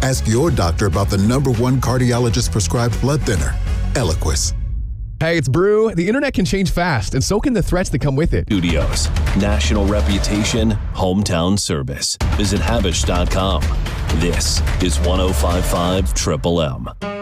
Ask your doctor about the #1 cardiologist prescribed blood thinner, Eliquis. Hey, it's Brew. The internet can change fast, and so can the threats that come with it. Studios. National reputation, hometown service. Visit Habish.com. This is 105.5 Triple M.